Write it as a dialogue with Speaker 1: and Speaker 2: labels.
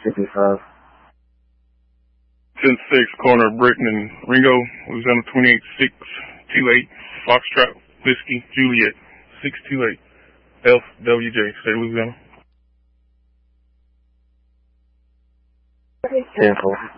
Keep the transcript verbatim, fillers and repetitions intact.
Speaker 1: fifty-five.
Speaker 2: ten six, corner of Britain and Ringo, Louisiana twenty-eight six two eight, Foxtrot, Whiskey, Juliet, six two eight, F W J, State of Louisiana.
Speaker 1: ten four.